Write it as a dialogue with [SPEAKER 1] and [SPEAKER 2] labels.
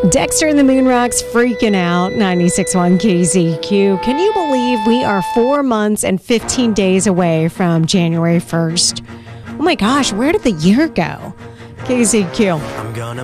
[SPEAKER 1] Dexter and the Moonrocks freaking out. 96.1 KZQ. Can you believe we are 4 months and 15 days away from January 1st? Oh my gosh, where did the year go? KZQ.